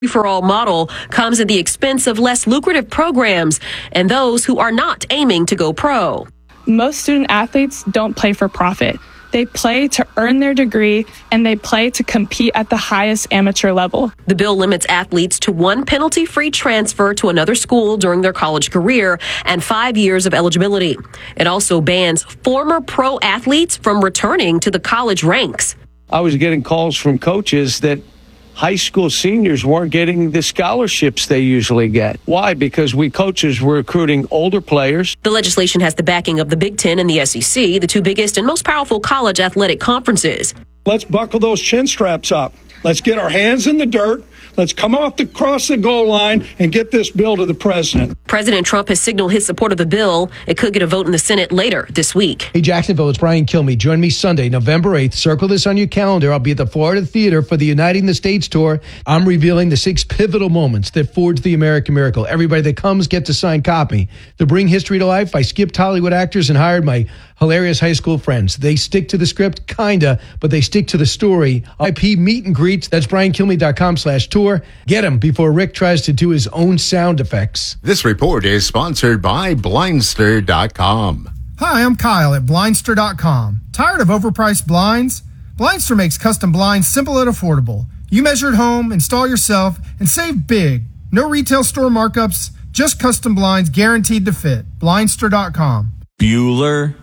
for all model comes at the expense of less lucrative programs and those who are not aiming to go pro. Most student athletes don't play for profit. They play to earn their degree, and they play to compete at the highest amateur level. The bill limits athletes to one penalty-free transfer to another school during their college career and 5 years of eligibility. It also bans former pro athletes from returning to the college ranks. I was getting calls from coaches that high school seniors weren't getting the scholarships they usually get. Why? Because we coaches were recruiting older players. The legislation has the backing of the Big Ten and the SEC, the two biggest and most powerful college athletic conferences. Let's buckle those chin straps up. Let's get our hands in the dirt. Let's come across the goal line and get this bill to the president. President Trump has signaled his support of the bill. It could get a vote in the Senate later this week. Hey, Jacksonville, it's Brian Kilmeade. Join me Sunday, November 8th. Circle this on your calendar. I'll be at the Florida Theater for the Uniting the States tour. I'm revealing the 6 pivotal moments that forged the American miracle. Everybody that comes gets a signed copy. To bring history to life, I skipped Hollywood actors and hired my hilarious high school friends. They stick to the script, kinda, but they stick to the story. IP meet and greets. That's BrianKilmeade.com/tour. Get him before Rick tries to do his own sound effects. This report is sponsored by Blindster.com. Hi, I'm Kyle at Blindster.com. Tired of overpriced blinds? Blindster makes custom blinds simple and affordable. You measure at home, install yourself, and save big. No retail store markups, just custom blinds guaranteed to fit. Blindster.com. Bueller.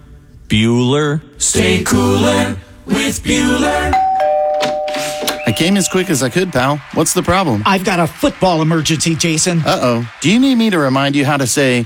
Stay cooler with Bueller. I came as quick as I could, pal. What's the problem? I've got a football emergency, Jason. Uh-oh. Do you need me to remind you how to say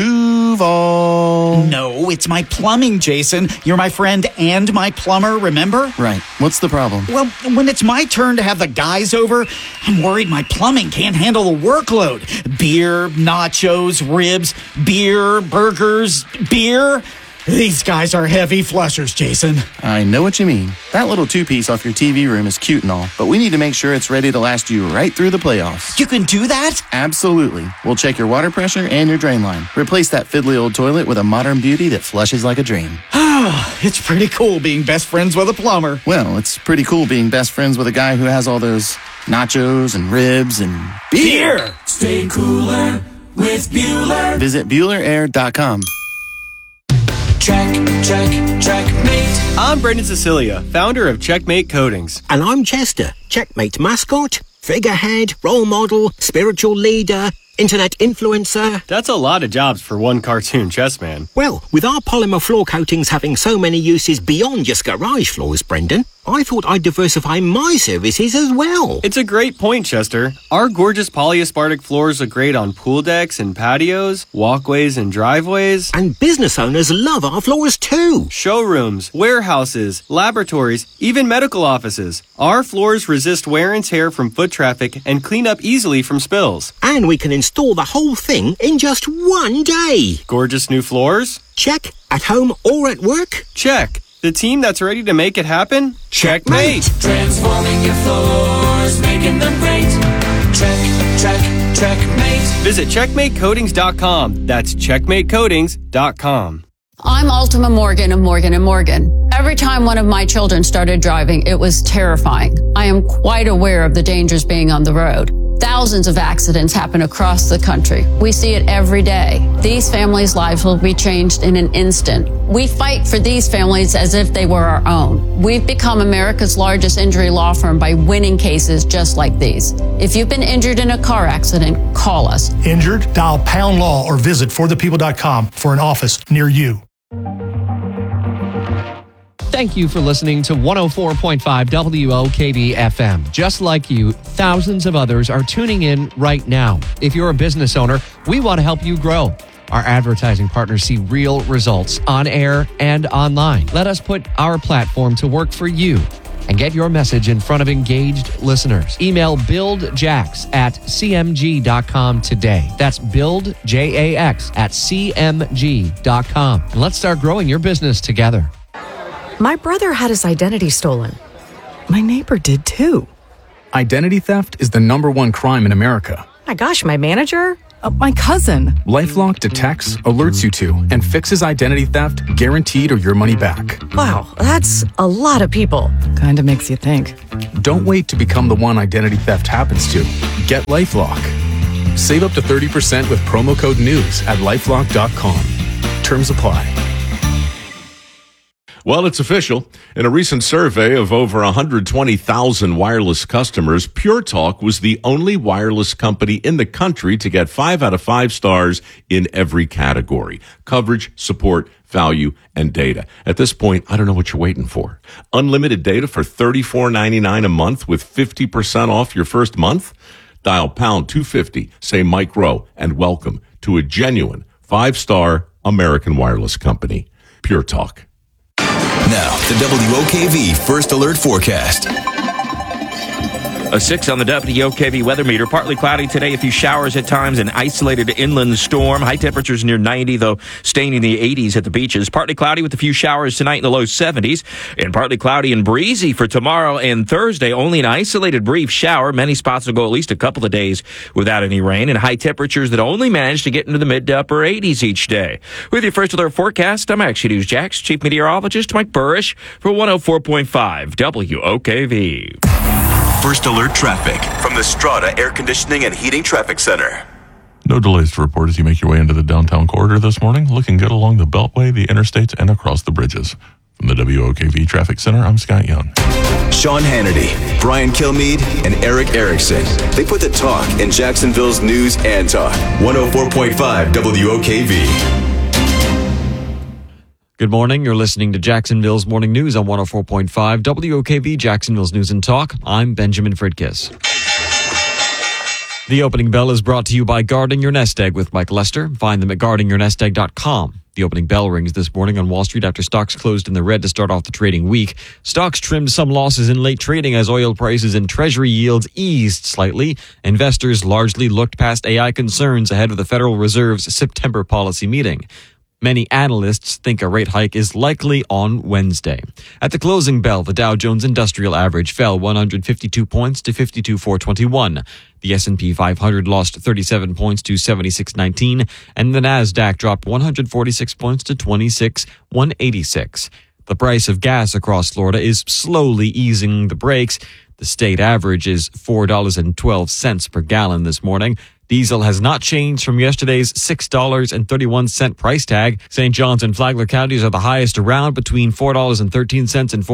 Duval? No, it's my plumbing, Jason. You're my friend and my plumber, remember? Right. What's the problem? Well, when it's my turn to have the guys over, I'm worried my plumbing can't handle the workload. Beer, nachos, ribs, beer, burgers, beer. These guys are heavy flushers, Jason. I know what you mean. That little two-piece off your TV room is cute and all, but we need to make sure it's ready to last you right through the playoffs. You can do that? Absolutely. We'll check your water pressure and your drain line. Replace that fiddly old toilet with a modern beauty that flushes like a dream. It's pretty cool being best friends with a plumber. Well, it's pretty cool being best friends with a guy who has all those nachos and ribs and beer. Stay cooler with Bueller. Visit BuellerAir.com. Checkmate. I'm Brendan Cecilia, founder of Checkmate Coatings. And I'm Chester, Checkmate mascot, figurehead, role model, spiritual leader, internet influencer. That's a lot of jobs for one cartoon chess man. Well, with our polymer floor coatings having so many uses beyond just garage floors, Brendan, I thought I'd diversify my services as well. It's a great point, Chester. Our gorgeous polyaspartic floors look great on pool decks and patios, walkways and driveways. And business owners love our floors too. Showrooms, warehouses, laboratories, even medical offices. Our floors resist wear and tear from foot traffic and clean up easily from spills. And we can install the whole thing in just one day. Gorgeous new floors? Check. At home or at work? Check. The team that's ready to make it happen? Checkmate! Transforming your floors, making them great. Checkmate. Visit CheckmateCoatings.com. That's CheckmateCoatings.com. I'm Ultima Morgan of Morgan & Morgan. Every time one of my children started driving, it was terrifying. I am quite aware of the dangers being on the road. Thousands of accidents happen across the country. We see it every day. These families' lives will be changed in an instant. We fight for these families as if they were our own. We've become America's largest injury law firm by winning cases just like these. If you've been injured in a car accident, call us. Injured? Dial Pound Law or visit forthepeople.com for an office near you. Thank you for listening to 104.5 WOKD FM. Just like you, thousands of others are tuning in right now. If you're a business owner, we want to help you grow. Our advertising partners see real results on air and online. Let us put our platform to work for you and get your message in front of engaged listeners. Email buildjax@cmg.com today. That's buildjax@cmg.com. And let's start growing your business together. My brother had his identity stolen. My neighbor did too. Identity theft is the #1 crime in America. My gosh, my manager? My cousin. LifeLock detects, alerts you to, and fixes identity theft, guaranteed or your money back. Wow, that's a lot of people. Kinda makes you think. Don't wait to become the one identity theft happens to. Get LifeLock. Save up to 30% with promo code NEWS at LifeLock.com. Terms apply. Well, it's official. In a recent survey of over 120,000 wireless customers, Pure Talk was the only wireless company in the country to get 5 out of 5 stars in every category: coverage, support, value, and data. At this point, I don't know what you're waiting for. Unlimited data for $34.99 a month with 50% off your first month? Dial pound 250, say Mike Rowe, and welcome to a genuine 5-star American wireless company. Pure Talk. Now, the WOKV First Alert Forecast. A 6 on the WOKV weather meter. Partly cloudy today, a few showers at times, an isolated inland storm. High temperatures near 90, though staying in the 80s at the beaches. Partly cloudy with a few showers tonight in the low 70s. And partly cloudy and breezy for tomorrow and Thursday. Only an isolated brief shower. Many spots will go at least a couple of days without any rain. And high temperatures that only manage to get into the mid to upper 80s each day. With your First Alert Forecast, I'm Action News Jax Chief Meteorologist Mike Burrish for 104.5 WOKV. First Alert Traffic from the Strata Air Conditioning and Heating Traffic Center. No delays to report as you make your way into the downtown corridor this morning. Looking good along the Beltway, the interstates, and across the bridges. From the WOKV Traffic Center, I'm Scott Young. Sean Hannity, Brian Kilmeade, and Eric Erickson. They put the talk in Jacksonville's news and talk. 104.5 WOKV. Good morning. You're listening to Jacksonville's Morning News on 104.5 WOKV, Jacksonville's News and Talk. I'm Benjamin Fridkiss. The opening bell is brought to you by Guarding Your Nest Egg with Mike Lester. Find them at guardingyournestegg.com. The opening bell rings this morning on Wall Street after stocks closed in the red to start off the trading week. Stocks trimmed some losses in late trading as oil prices and Treasury yields eased slightly. Investors largely looked past AI concerns ahead of the Federal Reserve's September policy meeting. Many analysts think a rate hike is likely on Wednesday. At the closing bell, the Dow Jones Industrial Average fell 152 points to 52,421. The S&P 500 lost 37 points to 7619, and the Nasdaq dropped 146 points to 26,186. The price of gas across Florida is slowly easing the brakes. The state average is $4.12 per gallon this morning. Diesel has not changed from yesterday's $6.31 price tag. St. Johns and Flagler counties are the highest around, between $4.13 and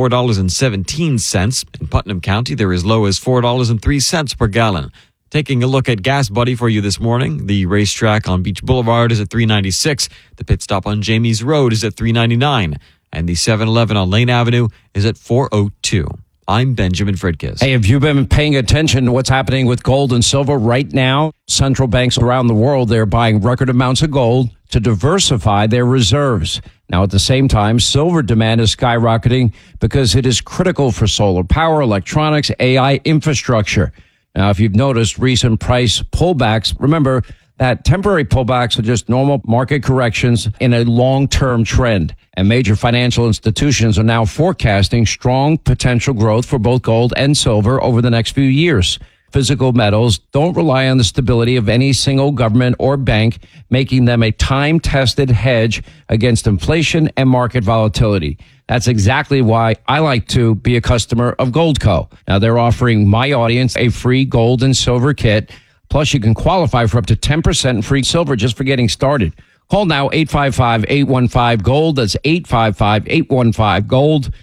$4.17. In Putnam County, they're as low as $4.03 per gallon. Taking a look at Gas Buddy for you this morning. The racetrack on Beach Boulevard is at $3.96. The pit stop on Jamie's Road is at $3.99. And the 7-Eleven on Lane Avenue is at $4.02. I'm Benjamin Fridkiss. Hey, have you been paying attention to what's happening with gold and silver right now? Central banks around the world, they're buying record amounts of gold to diversify their reserves. Now, at the same time, silver demand is skyrocketing because it is critical for solar power, electronics, AI infrastructure. Now, if you've noticed recent price pullbacks, remember that temporary pullbacks are just normal market corrections in a long-term trend. And major financial institutions are now forecasting strong potential growth for both gold and silver over the next few years. Physical metals don't rely on the stability of any single government or bank, making them a time-tested hedge against inflation and market volatility. That's exactly why I like to be a customer of Goldco. Now, they're offering my audience a free gold and silver kit. Plus, you can qualify for up to 10% free silver just for getting started. Call now, 855-815-GOLD. That's 855-815-GOLD.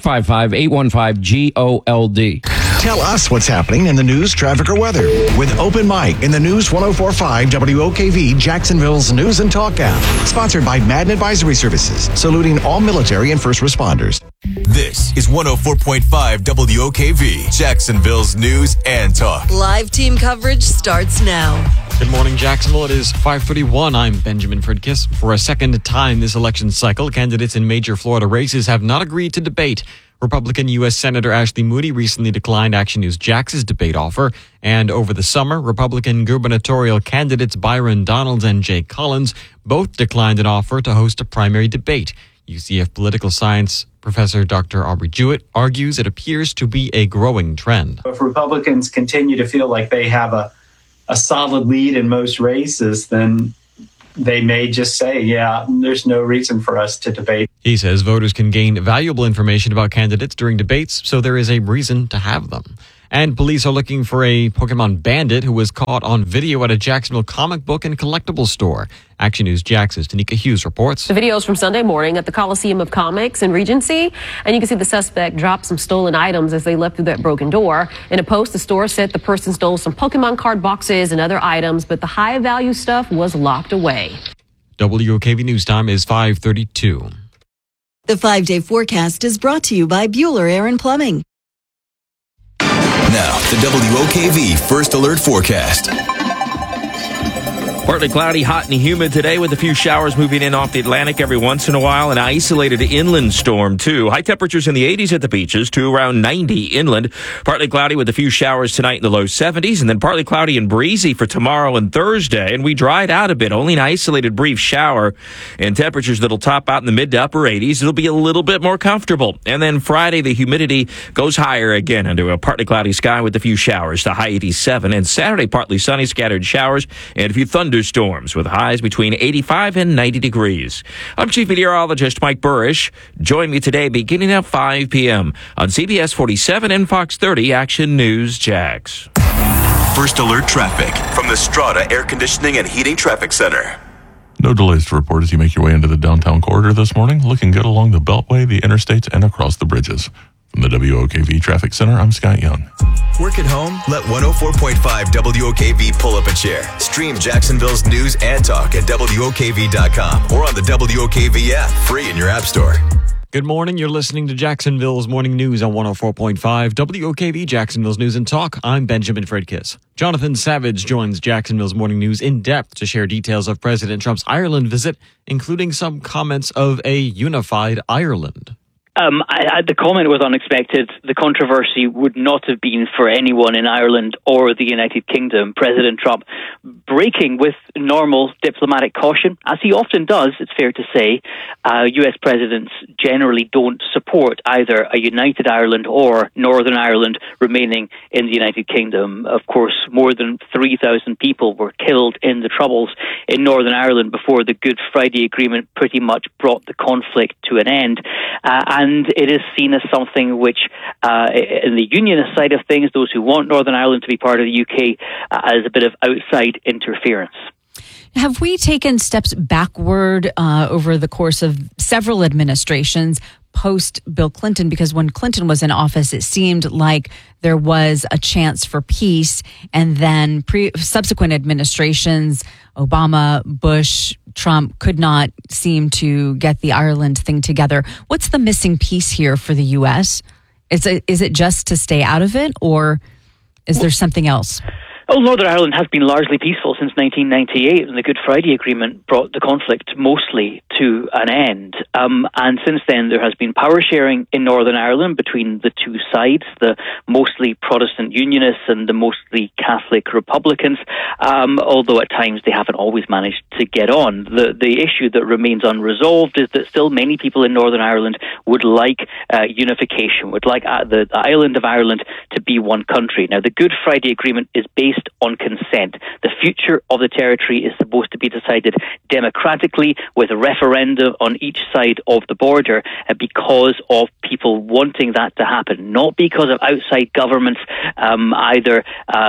855-815-GOLD. Tell us what's happening in the news, traffic, or weather with Open Mic in the News 104.5 WOKV, Jacksonville's News and Talk app. Sponsored by Madden Advisory Services, saluting all military and first responders. This is 104.5 WOKV, Jacksonville's News and Talk. Live team coverage starts now. Good morning, Jacksonville. It is 5:31. I'm Benjamin Fridkiss. For a second time this election cycle, candidates in major Florida races have not agreed to debate. Republican U.S. Senator Ashley Moody recently declined Action News Jax's debate offer. And over the summer, Republican gubernatorial candidates Byron Donalds and Jay Collins both declined an offer to host a primary debate. UCF political science professor Dr. Aubrey Jewett argues it appears to be a growing trend. If Republicans continue to feel like they have a a solid lead in most races, then they may just say, yeah, there's no reason for us to debate. He says voters can gain valuable information about candidates during debates, so there is a reason to have them. And police are looking for a Pokemon bandit who was caught on video at a Jacksonville comic book and collectibles store. Action News Jax's Tanika Hughes reports. The video is from Sunday morning at the Coliseum of Comics in Regency, and you can see the suspect drop some stolen items as they left through that broken door. In a post, the store said the person stole some Pokemon card boxes and other items, but the high-value stuff was locked away. WOKV News Time is 5:32. The 5-day forecast is brought to you by Bueller Air and Plumbing. Now, the WOKV First Alert Forecast. Partly cloudy, hot and humid today with a few showers moving in off the Atlantic every once in a while. An isolated inland storm, too. High temperatures in the 80s at the beaches to around 90 inland. Partly cloudy with a few showers tonight in the low 70s, and then partly cloudy and breezy for tomorrow and Thursday. And we dried out a bit, only an isolated brief shower. And temperatures that'll top out in the mid to upper 80s. It'll be a little bit more comfortable. And then Friday, the humidity goes higher again into a partly cloudy sky with a few showers to high 87. And Saturday, partly sunny, scattered showers, and a few thunderstorms with highs between 85 and 90 degrees. I'm Chief Meteorologist Mike Burrish. Join me today beginning at 5 p.m. on CBS 47 and Fox 30 Action News Jax. First Alert Traffic from the Strata Air Conditioning and Heating Traffic Center. No delays to report as you make your way into the downtown corridor this morning. Looking good along the Beltway, the interstates, and across the bridges. From the WOKV Traffic Center, I'm Scott Young. Work at home? Let 104.5 WOKV pull up a chair. Stream Jacksonville's news and talk at WOKV.com or on the WOKV app, free in your app store. Good morning. You're listening to Jacksonville's Morning News on 104.5 WOKV, Jacksonville's News and Talk. I'm Benjamin Fredkiss. Jonathan Savage joins Jacksonville's Morning News in depth to share details of President Trump's Ireland visit, including some comments of a unified Ireland. The comment was unexpected. The controversy would not have been for anyone in Ireland or the United Kingdom. President Trump breaking with normal diplomatic caution, as he often does, it's fair to say. U.S. presidents generally don't support either a united Ireland or Northern Ireland remaining in the United Kingdom. Of course, more than 3,000 people were killed in the Troubles in Northern Ireland before the Good Friday Agreement pretty much brought the conflict to an end. And it is seen as something which, in the unionist side of things, those who want Northern Ireland to be part of the UK, as a bit of outside interference. Have we taken steps backward over the course of several administrations post Bill Clinton? Because when Clinton was in office, it seemed like there was a chance for peace, and then subsequent administrations, Obama, Bush, Trump, could not seem to get the Ireland thing together. What's the missing piece here for the U.S.? Is it just to stay out of it, or is there something else? Well, Northern Ireland has been largely peaceful since 1998, and the Good Friday Agreement brought the conflict mostly to an end. And since then, there has been power sharing in Northern Ireland between the two sides, the mostly Protestant Unionists and the mostly Catholic Republicans, although at times they haven't always managed to get on. The issue that remains unresolved is that still many people in Northern Ireland would like unification, would like the island of Ireland to be one country. Now, the Good Friday Agreement is based on consent. The future of the territory is supposed to be decided democratically with a referendum on each side of the border because of people wanting that to happen, not because of outside governments either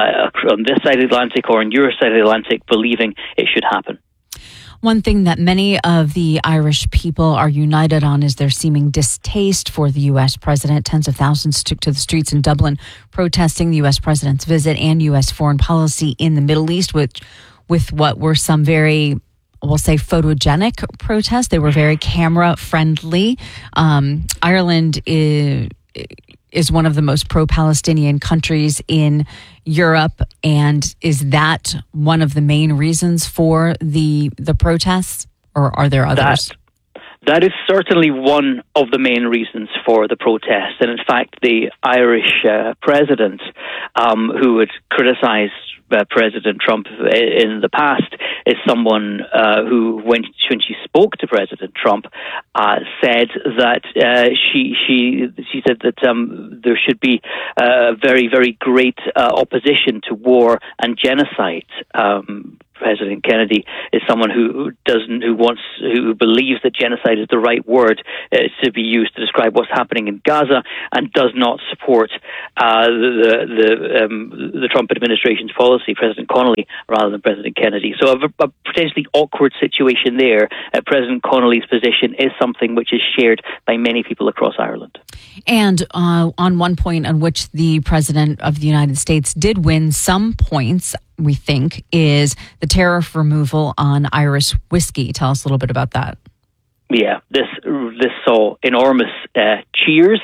on this side of the Atlantic or on your side of the Atlantic believing it should happen. One thing that many of the Irish people are united on is their seeming distaste for the U.S. president. Tens of thousands took to the streets in Dublin protesting the U.S. president's visit and U.S. foreign policy in the Middle East, with what were some very, we'll say, photogenic protests. They were very camera-friendly. Ireland is one of the most pro-Palestinian countries in Europe, and is that one of the main reasons for the protests, or are there others? That is certainly one of the main reasons for the protests, and in fact the Irish president, who had criticised President Trump in the past, is someone who, when she spoke to President Trump, said that she said that there should be very, very great opposition to war and genocide. President Kennedy is someone who believes that genocide is the right word to be used to describe what's happening in Gaza, and does not support the Trump administration's policy, President Connolly rather than President Kennedy. So a potentially awkward situation there. President Connolly's position is something which is shared by many people across Ireland. And on one point on which the President of the United States did win some points, we think, is the tariff removal on Irish whiskey. Tell us a little bit about that. Yeah, this saw enormous cheers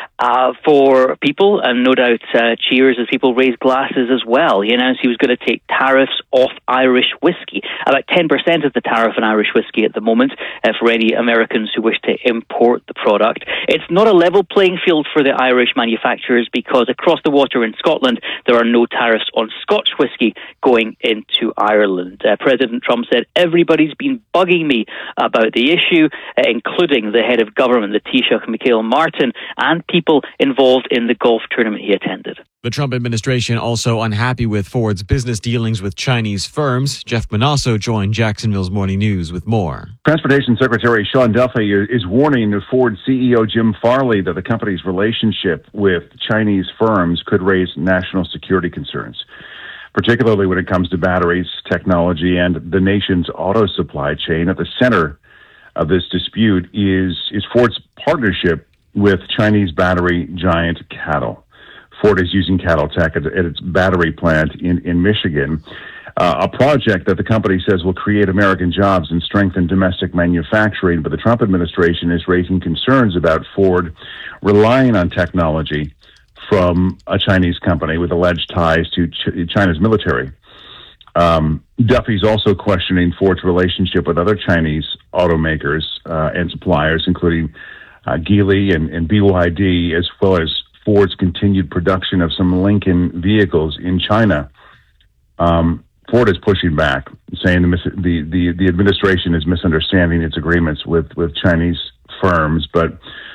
for people, and no doubt cheers as people raised glasses as well. He announced he was going to take tariffs off Irish whiskey, about 10% of the tariff on Irish whiskey at the moment, for any Americans who wish to import the product. It's not a level playing field for the Irish manufacturers, because across the water in Scotland, there are no tariffs on Scotch whiskey going into Ireland. President Trump said, "Everybody's been bugging me about the issue," including the head of government, the Taoiseach Michael Martin, and people involved in the golf tournament he attended. The Trump administration also unhappy with Ford's business dealings with Chinese firms. Jeff Manasso joined Jacksonville's Morning News with more. Transportation Secretary Sean Duffy is warning Ford CEO Jim Farley that the company's relationship with Chinese firms could raise national security concerns, particularly when it comes to batteries, technology, and the nation's auto supply chain. At the center of this dispute is Ford's partnership with Chinese battery giant CATL. Ford is using CATL Tech at its battery plant in Michigan, a project that the company says will create American jobs and strengthen domestic manufacturing. But the Trump administration is raising concerns about Ford relying on technology from a Chinese company with alleged ties to China's military. Duffy's also questioning Ford's relationship with other Chinese automakers and suppliers, including Geely and BYD, as well as Ford's continued production of some Lincoln vehicles in China. Ford is pushing back, saying the administration is misunderstanding its agreements with Chinese firms, but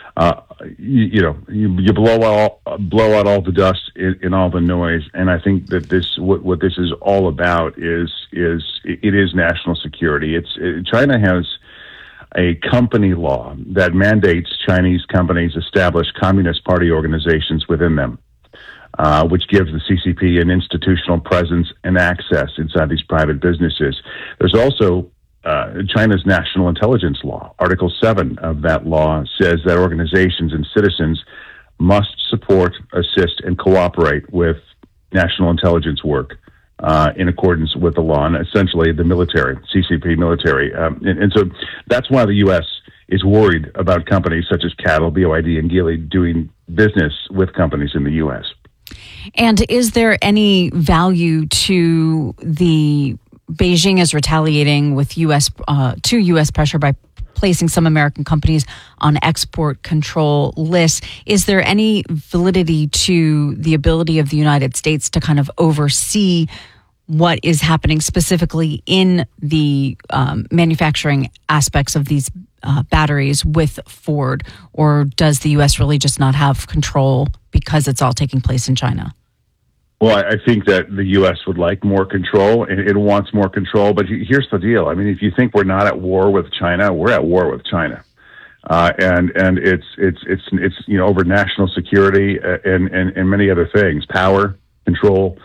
you blow out all the dust in all the noise, and I think that what this is all about is national security. China has a company law that mandates Chinese companies establish Communist Party organizations within them, which gives the CCP an institutional presence and access inside these private businesses. There's also China's national intelligence law. Article 7 of that law says that organizations and citizens must support, assist, and cooperate with national intelligence work in accordance with the law, and essentially the military, CCP military. And so that's why the U.S. is worried about companies such as CATL, BYD, and Geely doing business with companies in the U.S. And is there any value to the Beijing is retaliating with U.S. pressure by placing some American companies on export control lists? Is there any validity to the ability of the United States to kind of oversee what is happening specifically in the manufacturing aspects of these batteries with Ford? Or does the U.S. really just not have control because it's all taking place in China? Well, I think that the U.S. would like more control, and it wants more control. But here's the deal. I mean, if you think we're not at war with China, we're at war with China, and it's over national security and many other things, power, control,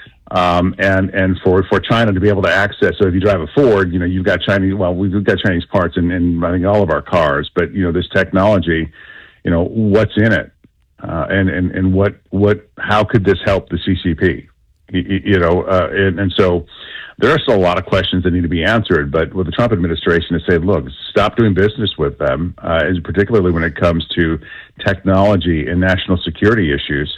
and for China to be able to access. So if you drive a Ford, you've got Chinese. Well, we've got Chinese parts in I think all of our cars, but this technology, what's in it? And how could this help the CCP? And so there are still a lot of questions that need to be answered. But with the Trump administration is saying, look, stop doing business with them, particularly when it comes to technology and national security issues,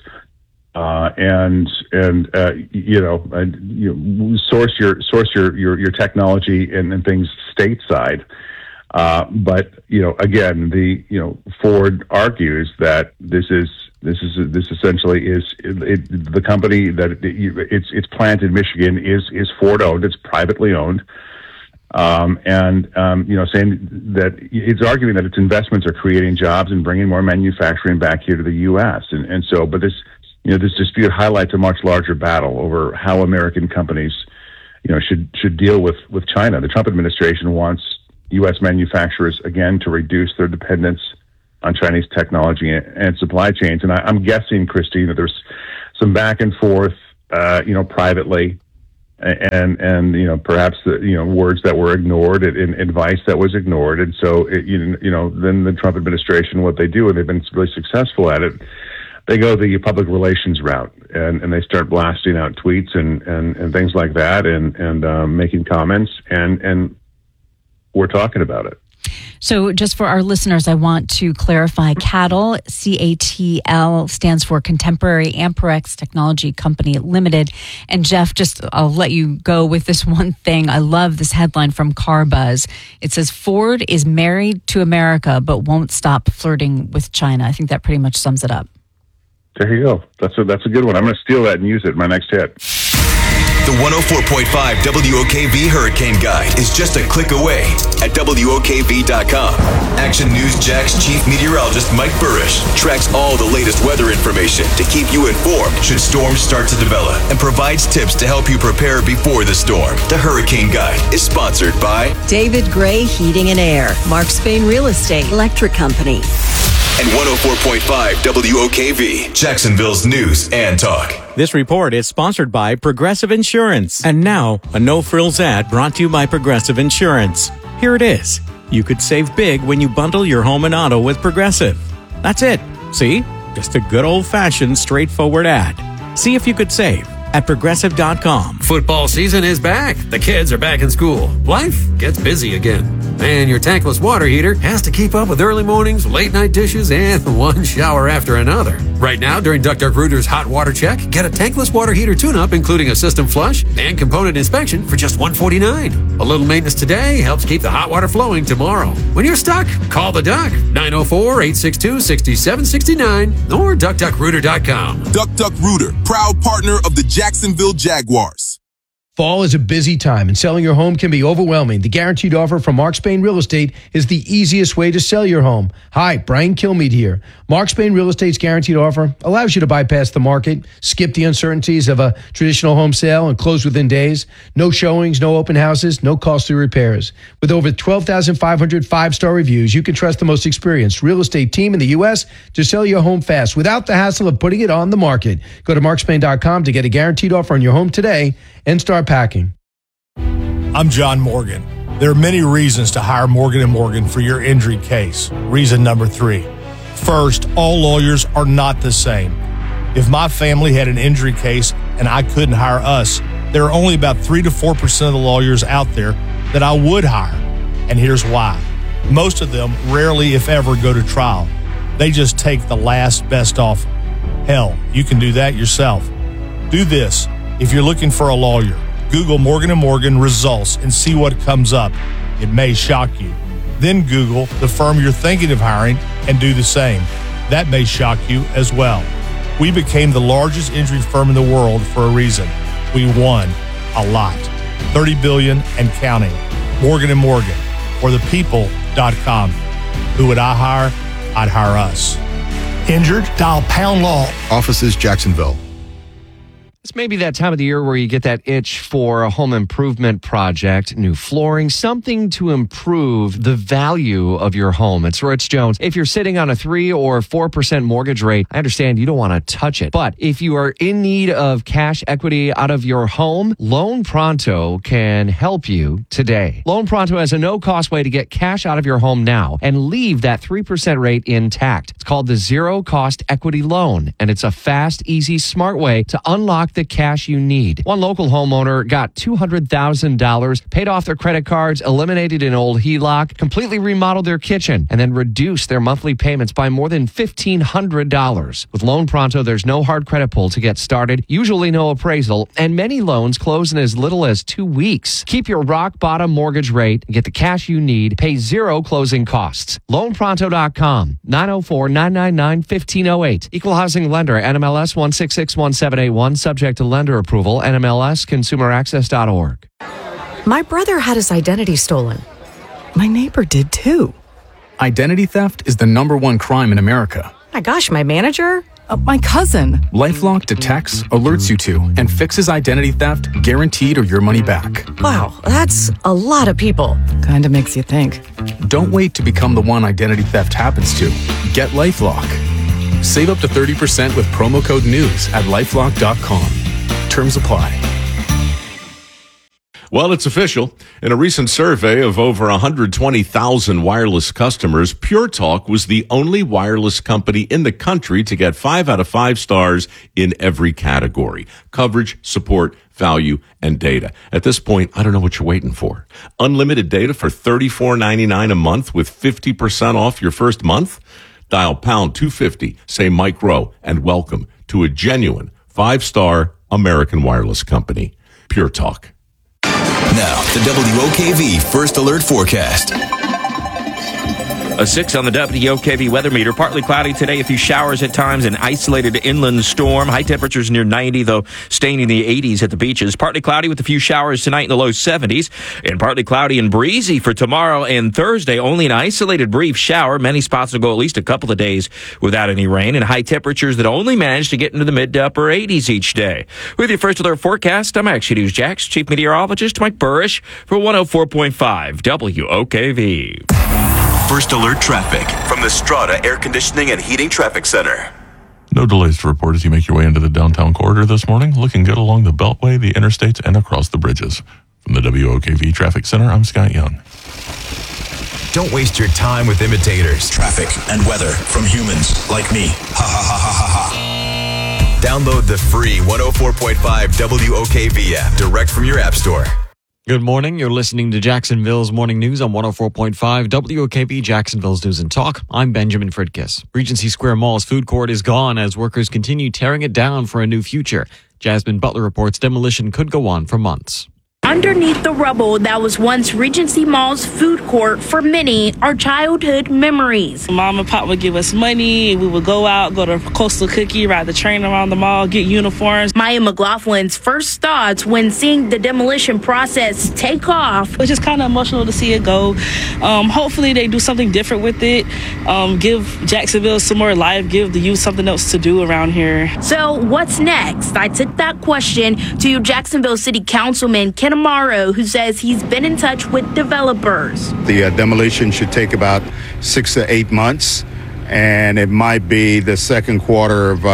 source your technology and things stateside. But again, Ford argues that this is This essentially is the company that its plant in Michigan is Ford owned. It's privately owned, saying that it's arguing that its investments are creating jobs and bringing more manufacturing back here to the U.S. But this dispute highlights a much larger battle over how American companies, should deal with China. The Trump administration wants U.S. manufacturers again to reduce their dependence on Chinese technology and supply chains. And I'm guessing, Christine, that there's some back and forth, privately, and perhaps words that were ignored and advice that was ignored. And so, then the Trump administration, what they do, and they've been really successful at it, they go the public relations route and they start blasting out tweets and things like that and making comments and we're talking about it. So just for our listeners, I want to clarify CATL, C-A-T-L, stands for Contemporary Amperex Technology Company Limited. And Jeff, I'll let you go with this one thing. I love this headline from CarBuzz. It says, Ford is married to America, but won't stop flirting with China. I think that pretty much sums it up. There you go. That's a good one. I'm going to steal that and use it in my next hit. The 104.5 WOKV Hurricane Guide is just a click away at WOKV.com. Action News Jack's chief meteorologist Mike Burrish tracks all the latest weather information to keep you informed should storms start to develop and provides tips to help you prepare before the storm. The Hurricane Guide is sponsored by David Gray Heating and Air, Mark Spain Real Estate, Electric Company. And 104.5 WOKV, Jacksonville's news and talk. This report is sponsored by Progressive Insurance. And now, a no-frills ad brought to you by Progressive Insurance. Here it is. You could save big when you bundle your home and auto with Progressive. That's it. See? Just a good old-fashioned, straightforward ad. See if you could save at Progressive.com. Football season is back. The kids are back in school. Life gets busy again. And your tankless water heater has to keep up with early mornings, late night dishes, and one shower after another. Right now, during Duck Rooter's Hot Water Check, get a tankless water heater tune-up, including a system flush and component inspection for just $149. A little maintenance today helps keep the hot water flowing tomorrow. When you're stuck, call the Duck, 904-862-6769 or DuckDuckRooter.com. Duck Rooter, proud partner of the Jacksonville Jaguars. Fall is a busy time, and selling your home can be overwhelming. The guaranteed offer from Mark Spain Real Estate is the easiest way to sell your home. Hi, Brian Kilmeade here. Mark Spain Real Estate's guaranteed offer allows you to bypass the market, skip the uncertainties of a traditional home sale, and close within days. No showings, no open houses, no costly repairs. With over 12,500 five-star reviews, you can trust the most experienced real estate team in the U.S. to sell your home fast without the hassle of putting it on the market. Go to markspain.com to get a guaranteed offer on your home today and start packing. I'm John Morgan. There are many reasons to hire Morgan & Morgan for your injury case. Reason number 3. First, all lawyers are not the same. If my family had an injury case and I couldn't hire us, there are only about 3 to 4% of the lawyers out there that I would hire. And here's why. Most of them rarely, if ever, go to trial. They just take the last best offer. Hell, you can do that yourself. Do this. If you're looking for a lawyer, Google Morgan & Morgan results and see what comes up. It may shock you. Then Google the firm you're thinking of hiring and do the same. That may shock you as well. We became the largest injury firm in the world for a reason. We won a lot. $30 billion and counting. Morgan & Morgan, or thepeople.com. Who would I hire? I'd hire us. Injured? Dial Pound Law. Offices, Jacksonville. It's maybe that time of the year where you get that itch for a home improvement project, new flooring, something to improve the value of your home. It's Rich Jones. If you're sitting on a 3 or 4% mortgage rate, I understand you don't want to touch it. But if you are in need of cash equity out of your home, Loan Pronto can help you today. Loan Pronto has a no-cost way to get cash out of your home now and leave that 3% rate intact. It's called the Zero Cost Equity Loan, and it's a fast, easy, smart way to unlock unlock the cash you need. One local homeowner got $200,000, paid off their credit cards, eliminated an old HELOC, completely remodeled their kitchen, and then reduced their monthly payments by more than $1,500. With Loan Pronto, there's no hard credit pull to get started, usually no appraisal, and many loans close in as little as 2 weeks. Keep your rock bottom mortgage rate and get the cash you need. Pay zero closing costs. LoanPronto.com, 904-999-1508. Equal housing lender, NMLS 1661781, subject to lender approval, NMLS ConsumerAccess.org. My brother had his identity stolen. My neighbor did too. Identity theft is the #1 crime in America. My gosh, my manager? My cousin. LifeLock detects, alerts you to, and fixes identity theft guaranteed or your money back. Wow, that's a lot of people. Kinda makes you think. Don't wait to become the one identity theft happens to. Get LifeLock. Save up to 30% with promo code NEWS at LifeLock.com. Terms apply. Well, it's official. In a recent survey of over 120,000 wireless customers, Pure Talk was the only wireless company in the country to get 5 out of 5 stars in every category: coverage, support, value, and data. At this point, I don't know what you're waiting for. Unlimited data for $34.99 a month with 50% off your first month? Dial pound 250, say Mike Rowe, and welcome to a genuine 5-star American wireless company. Pure Talk. Now, the WOKV First Alert Forecast. A 6 on the WOKV weather meter. Partly cloudy today, a few showers at times, an isolated inland storm. High temperatures near 90, though staying in the 80s at the beaches. Partly cloudy with a few showers tonight in the low 70s. And partly cloudy and breezy for tomorrow and Thursday. Only an isolated brief shower. Many spots will go at least a couple of days without any rain. And high temperatures that only manage to get into the mid to upper 80s each day. With your First Alert Forecast, I'm Action News Jax Chief Meteorologist Mike Burrish for 104.5 WOKV. First Alert Traffic from the Strata Air Conditioning and Heating Traffic Center. No delays to report as you make your way into the downtown corridor this morning. Looking good along the Beltway, the interstates, and across the bridges. From the WOKV Traffic Center, I'm Scott Young. Don't waste your time with imitators. Traffic and weather from humans like me. Ha ha ha ha ha ha. Download the free 104.5 WOKV app direct from your app store. Good morning. You're listening to Jacksonville's Morning News on 104.5 WOKV, Jacksonville's News and Talk. I'm Benjamin Fridkiss. Regency Square Mall's food court is gone as workers continue tearing it down for a new future. Jasmine Butler reports demolition could go on for months. Underneath the rubble that was once Regency Mall's food court, for many are childhood memories. Mom and Pop would give us money. We would go out, go to Coastal Cookie, ride the train around the mall, get uniforms. Maya McLaughlin's first thoughts when seeing the demolition process take off. It's just kind of emotional to see it go. Hopefully they do something different with it. Give Jacksonville some more life, give the youth something else to do around here. So what's next? I took that question to Jacksonville City Councilman Ken Amaro, who says he's been in touch with developers. The demolition should take about 6 to 8 months, and it might be the second quarter of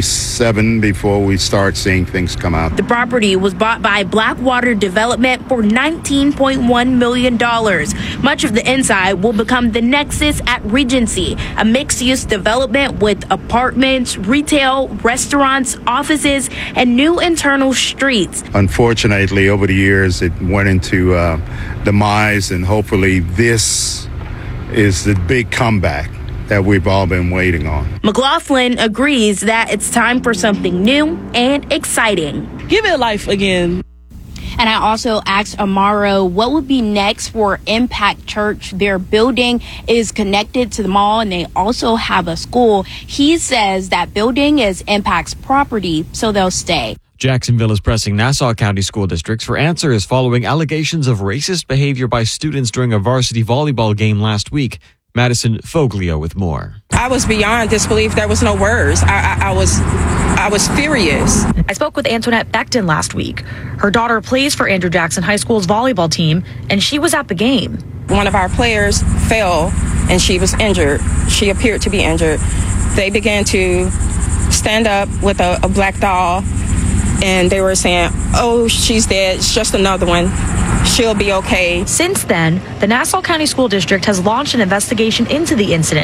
27 before we start seeing things come out. The property was bought by Blackwater Development for $19.1 million. Much of the inside will become the Nexus at Regency, a mixed-use development with apartments, retail, restaurants, offices, and new internal streets. Unfortunately, over the years, it went into demise, and hopefully this is the big comeback that we've all been waiting on. McLaughlin agrees that it's time for something new and exciting. Give it life again. And I also asked Amaro what would be next for Impact Church. Their building is connected to the mall, and they also have a school. He says that building is Impact's property, so they'll stay. Jacksonville is pressing Nassau County school districts for answers following allegations of racist behavior by students during a varsity volleyball game last week. Madison Foglio with more. I was beyond disbelief. There was no words. I was furious. I spoke with Antoinette Becton last week. Her daughter plays for Andrew Jackson High School's volleyball team, and she was at the game. One of our players fell, and she was injured. She appeared to be injured. They began to stand up with a black doll, and they were saying, "Oh, she's dead. It's just another one. She'll be okay." Since then, the Nassau County School District has launched an investigation into the incident.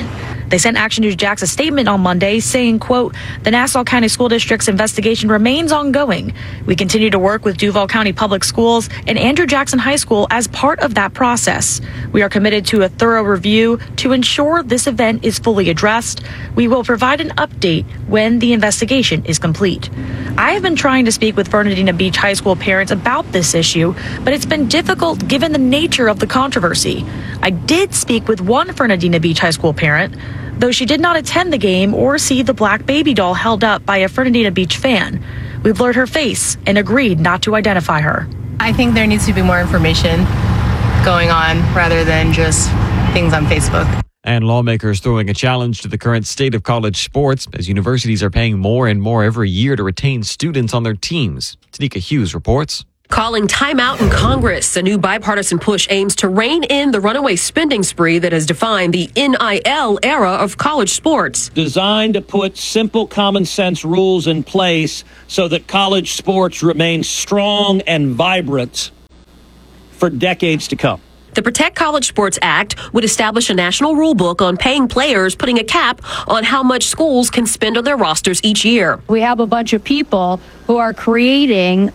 They sent Action News Jax a statement on Monday saying, quote, the Nassau County School District's investigation remains ongoing. We continue to work with Duval County Public Schools and Andrew Jackson High School as part of that process. We are committed to a thorough review to ensure this event is fully addressed. We will provide an update when the investigation is complete. I have been trying to speak with Fernandina Beach High School parents about this issue, but it's been difficult given the nature of the controversy. I did speak with one Fernandina Beach High School parent, though she did not attend the game or see the black baby doll held up by a Fernandina Beach fan. We blurred her face and agreed not to identify her. I think there needs to be more information going on rather than just things on Facebook. And lawmakers throwing a challenge to the current state of college sports as universities are paying more and more every year to retain students on their teams. Tanika Hughes reports. Calling timeout in Congress. A new bipartisan push aims to rein in the runaway spending spree that has defined the NIL era of college sports. Designed to put simple common sense rules in place so that college sports remain strong and vibrant for decades to come. The Protect College Sports Act would establish a national rule book on paying players, putting a cap on how much schools can spend on their rosters each year. We have a bunch of people who are creating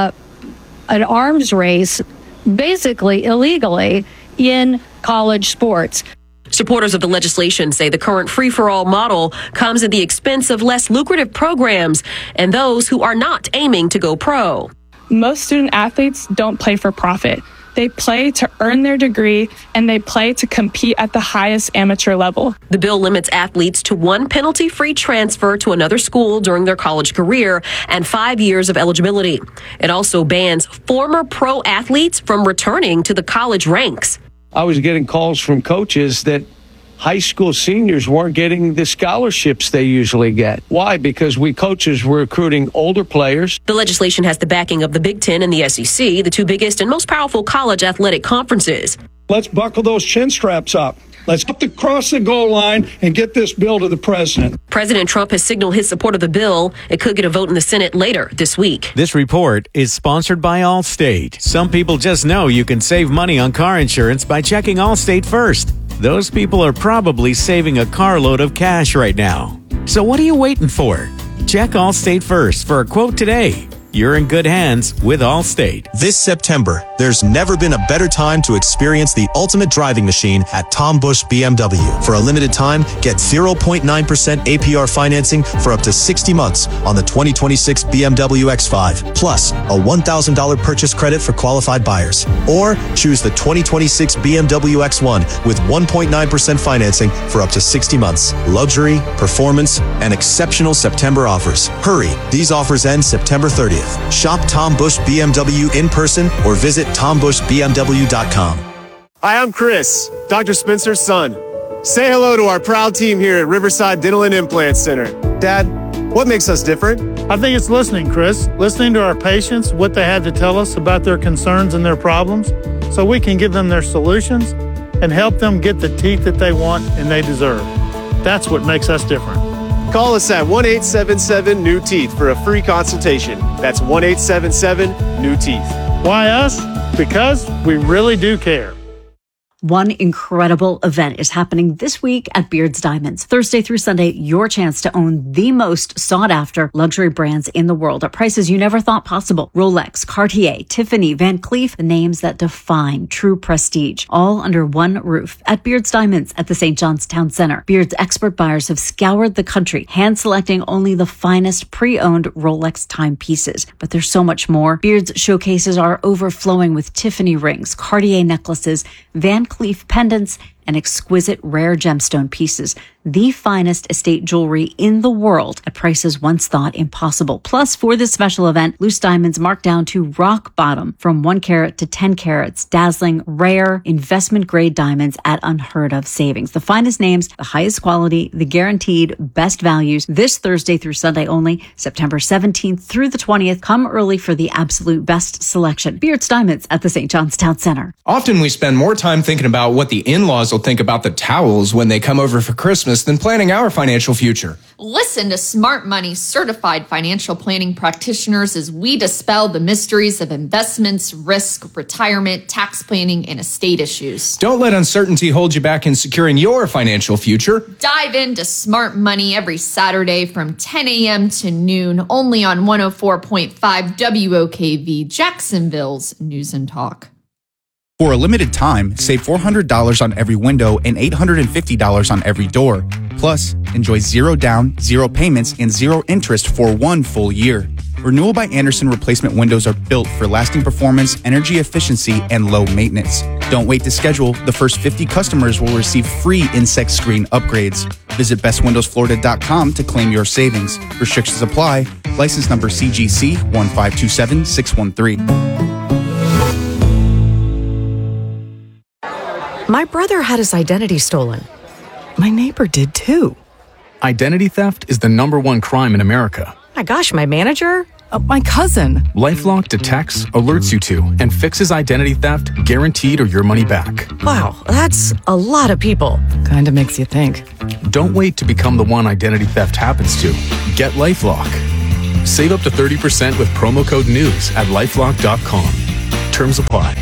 an arms race, basically illegally, in college sports. Supporters of the legislation say the current free-for-all model comes at the expense of less lucrative programs and those who are not aiming to go pro. Most student athletes don't play for profit. They play to earn their degree, and they play to compete at the highest amateur level. The bill limits athletes to one penalty-free transfer to another school during their college career and 5 years of eligibility. It also bans former pro athletes from returning to the college ranks. I was getting calls from coaches that high school seniors weren't getting the scholarships they usually get. Why? Because we coaches were recruiting older players. The legislation has the backing of the Big Ten and the SEC, the two biggest and most powerful college athletic conferences. Let's buckle those chin straps up. Let's get across the goal line and get this bill to the president. President Trump has signaled his support of the bill. It could get a vote in the Senate later this week. This report is sponsored by Allstate. Some people just know you can save money on car insurance by checking Allstate first. Those people are probably saving a carload of cash right now. So what are you waiting for? Check Allstate first for a quote today. You're in good hands with Allstate. This September, there's never been a better time to experience the ultimate driving machine at Tom Busch BMW. For a limited time, get 0.9% APR financing for up to 60 months on the 2026 BMW X5, plus a $1,000 purchase credit for qualified buyers. Or choose the 2026 BMW X1 with 1.9% financing for up to 60 months. Luxury, performance, and exceptional September offers. Hurry, these offers end September 30th. Shop Tom Busch BMW in person or visit TomBuschBMW.com. Hi, I'm Chris, Dr. Spencer's son. Say hello to our proud team here at Riverside Dental and Implant Center. Dad, what makes us different? I think it's listening, Chris. Listening to our patients, what they had to tell us about their concerns and their problems, so we can give them their solutions and help them get the teeth that they want and they deserve. That's what makes us different. Call us at 1-877-NEW-TEETH for a free consultation. That's 1-877-NEW-TEETH. Why us? Because we really do care. One incredible event is happening this week at Beard's Diamonds. Thursday through Sunday, your chance to own the most sought-after luxury brands in the world at prices you never thought possible. Rolex, Cartier, Tiffany, Van Cleef, the names that define true prestige, all under one roof at Beard's Diamonds at the St. John's Town Center. Beard's expert buyers have scoured the country, hand-selecting only the finest pre-owned Rolex timepieces. But there's so much more. Beard's showcases are overflowing with Tiffany rings, Cartier necklaces, Van Cleef pendants, and exquisite rare gemstone pieces. The finest estate jewelry in the world at prices once thought impossible. Plus, for this special event, loose diamonds marked down to rock bottom from 1 carat to 10 carats, dazzling, rare, investment-grade diamonds at unheard of savings. The finest names, the highest quality, the guaranteed best values. This Thursday through Sunday only, September 17th through the 20th. Come early for the absolute best selection. Beard's Diamonds at the St. John's Town Center. Often we spend more time thinking about what the in-laws will think about the towels when they come over for Christmas than planning our financial future. Listen to Smart Money certified financial planning practitioners as we dispel the mysteries of investments, risk, retirement, tax planning, and estate issues. Don't let uncertainty hold you back in securing your financial future. Dive into Smart Money every Saturday from 10 a.m. to noon, only on 104.5 WOKV, Jacksonville's News and Talk. For a limited time, save $400 on every window and $850 on every door. Plus, enjoy 0 down, 0 payments, and 0 interest for 1 full year. Renewal by Andersen replacement windows are built for lasting performance, energy efficiency, and low maintenance. Don't wait to schedule. The first 50 customers will receive free insect screen upgrades. Visit bestwindowsflorida.com to claim your savings. Restrictions apply. License number CGC 1527613. My brother had his identity stolen. My neighbor did too. Identity theft is the #1 crime in America. My gosh, my manager? My cousin. LifeLock detects, alerts you to, and fixes identity theft guaranteed or your money back. Wow, that's a lot of people. Kinda makes you think. Don't wait to become the one identity theft happens to. Get LifeLock. Save up to 30% with promo code NEWS at LifeLock.com. Terms apply.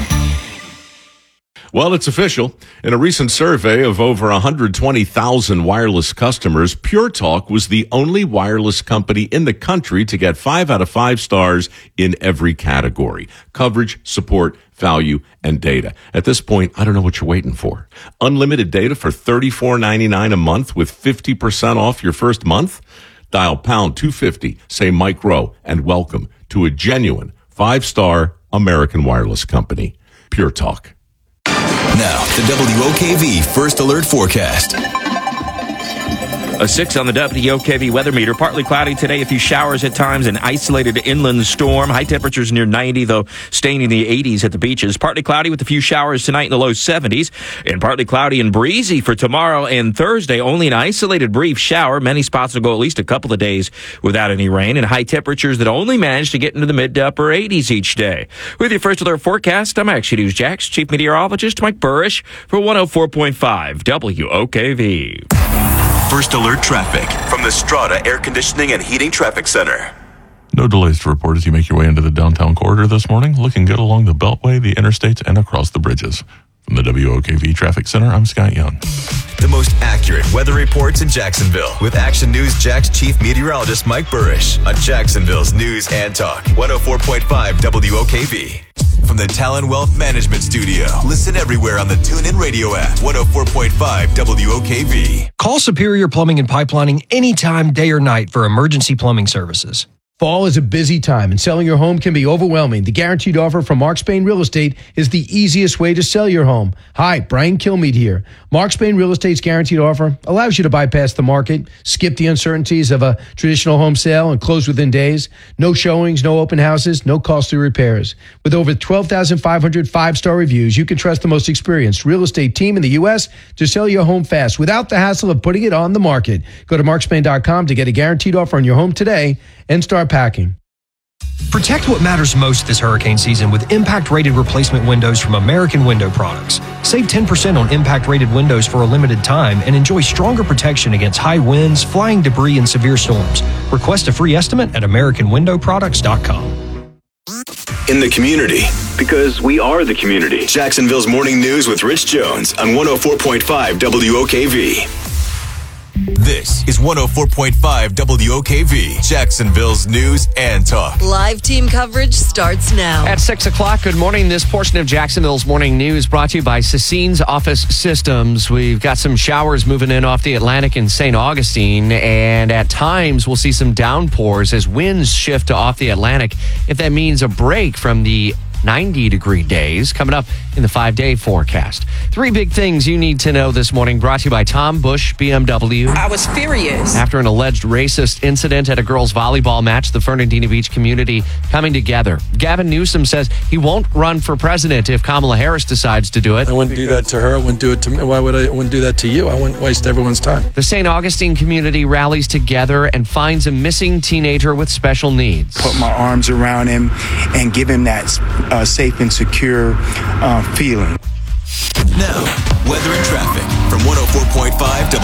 Well, it's official. In a recent survey of over 120,000 wireless customers, Pure Talk was the only wireless company in the country to get 5 out of 5 stars in every category: coverage, support, value, and data. At this point, I don't know what you're waiting for. Unlimited data for $34.99 a month with 50% off your first month? Dial pound 250, say Mike Rowe, and welcome to a genuine 5-star American wireless company. Pure Talk. Now, the WOKV First Alert Forecast. A 6 on the WOKV weather meter. Partly cloudy today. A few showers at times. An isolated inland storm. High temperatures near 90, though staying in the 80s at the beaches. Partly cloudy with a few showers tonight in the low 70s. And partly cloudy and breezy for tomorrow and Thursday. Only an isolated brief shower. Many spots will go at least a couple of days without any rain. And high temperatures that only manage to get into the mid to upper 80s each day. With your First Alert forecast, I'm Action News Jax Chief Meteorologist Mike Burrish for 104.5 WOKV. First Alert Traffic from the Strata Air Conditioning and Heating Traffic Center. No delays to report as you make your way into the downtown corridor this morning. Looking good along the Beltway, the interstates, and across the bridges. From the WOKV Traffic Center, I'm Scott Young. The most accurate weather reports in Jacksonville with Action News Jax Chief Meteorologist Mike Burrish on Jacksonville's News and Talk. 104.5 WOKV. From the Talon Wealth Management Studio. Listen everywhere on the TuneIn Radio app. 104.5 WOKV. Call Superior Plumbing and Pipelining anytime, day or night for emergency plumbing services. Fall is a busy time and selling your home can be overwhelming. The guaranteed offer from Mark Spain Real Estate is the easiest way to sell your home. Hi, Brian Kilmeade here. Mark Spain Real Estate's guaranteed offer allows you to bypass the market, skip the uncertainties of a traditional home sale and close within days. No showings, no open houses, no costly repairs. With over 12,500 five-star reviews, you can trust the most experienced real estate team in the U.S. to sell your home fast without the hassle of putting it on the market. Go to markspain.com to get a guaranteed offer on your home today and start packing. Protect what matters most this hurricane season with impact-rated replacement windows from American Window Products. Save 10% on impact-rated windows for a limited time and enjoy stronger protection against high winds, flying debris, and severe storms. Request a free estimate at AmericanWindowProducts.com. In the community, because we are the community. Jacksonville's Morning News with Rich Jones on 104.5 WOKV. This is 104.5 WOKV, Jacksonville's News and Talk. Live team coverage starts now. At 6 o'clock, good morning. This portion of Jacksonville's Morning News brought to you by Sassine's Office Systems. We've got some showers moving in off the Atlantic in St. Augustine, and at times we'll see some downpours as winds shift to off the Atlantic. If that means a break from the 90-degree days coming up in the 5-day forecast. 3 big things you need to know this morning, brought to you by Tom Busch BMW. I was furious. After an alleged racist incident at a girls' volleyball match, the Fernandina Beach community coming together. Gavin Newsom says he won't run for president if Kamala Harris decides to do it. I wouldn't do that to her. I wouldn't do it to me. Why would I? Wouldn't do that to you? I wouldn't waste everyone's time. The St. Augustine community rallies together and finds a missing teenager with special needs. Put my arms around him and give him that safe and secure feeling. Now, weather and traffic from 104.5